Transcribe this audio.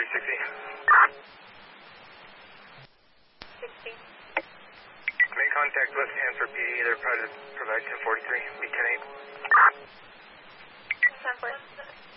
60. Make contact with Hanford PD. They're provided to provide 1043. Be 10-8. 10-4.